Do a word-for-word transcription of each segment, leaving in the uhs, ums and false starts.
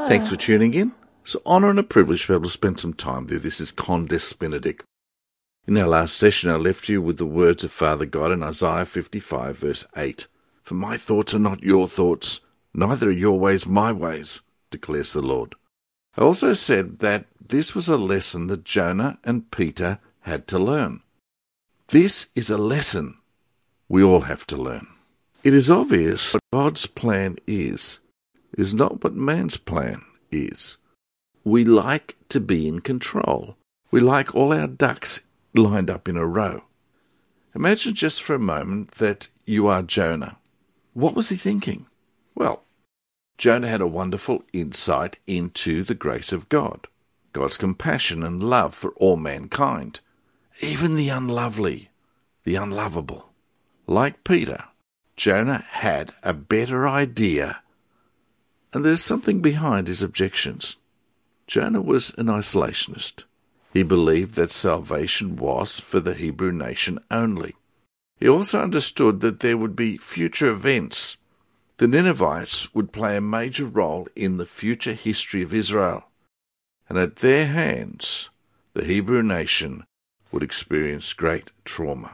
Thanks for tuning in. It's an honour and a privilege to be able to spend some time there. This is Condes Benedict. In our last session, I left you with the words of Father God in Isaiah fifty-five, verse eight. For my thoughts are not your thoughts, neither are your ways my ways, declares the Lord. I also said that this was a lesson that Jonah and Peter had to learn. This is a lesson we all have to learn. It is obvious what God's plan is, is not what man's plan is. We like to be in control. We like all our ducks lined up in a row. Imagine just for a moment that you are Jonah. What was he thinking? Well, Jonah had a wonderful insight into the grace of God, God's compassion and love for all mankind, even the unlovely, the unlovable. Like Peter, Jonah had a better idea, and there's something behind his objections. Jonah was an isolationist. He believed that salvation was for the Hebrew nation only. He also understood that there would be future events. The Ninevites would play a major role in the future history of Israel, and at their hands, the Hebrew nation would experience great trauma.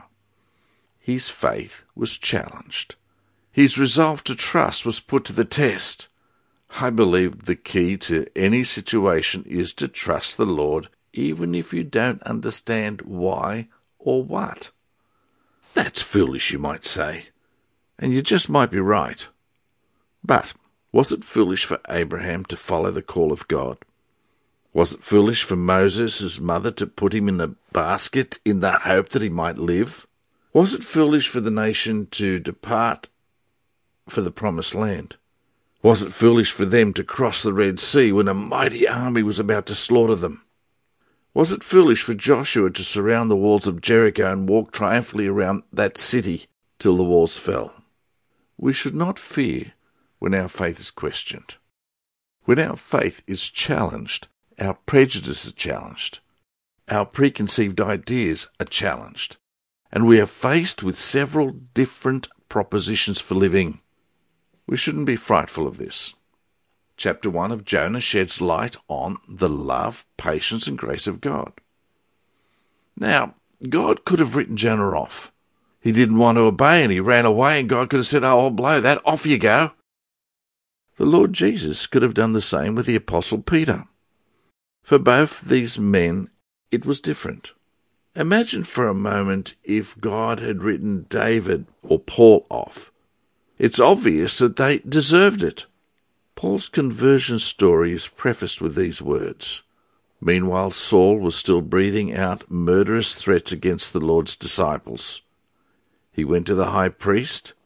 His faith was challenged. His resolve to trust was put to the test. I believe the key to any situation is to trust the Lord, even if you don't understand why or what. That's foolish, you might say, and you just might be right. But was it foolish for Abraham to follow the call of God? Was it foolish for Moses, his mother, to put him in a basket in the hope that he might live? Was it foolish for the nation to depart for the promised land? Was it foolish for them to cross the Red Sea when a mighty army was about to slaughter them? Was it foolish for Joshua to surround the walls of Jericho and walk triumphantly around that city till the walls fell? We should not fear when our faith is questioned. When our faith is challenged, our prejudices are challenged, our preconceived ideas are challenged, and we are faced with several different propositions for living. We shouldn't be frightful of this. Chapter one of Jonah sheds light on the love, patience, and grace of God. Now, God could have written Jonah off. He didn't want to obey and he ran away, and God could have said, oh, I'll blow that, off you go. The Lord Jesus could have done the same with the Apostle Peter. For both these men, it was different. Imagine for a moment if God had written David or Paul off. It's obvious that they deserved it. Paul's conversion story is prefaced with these words. Meanwhile, Saul was still breathing out murderous threats against the Lord's disciples. He went to the high priest,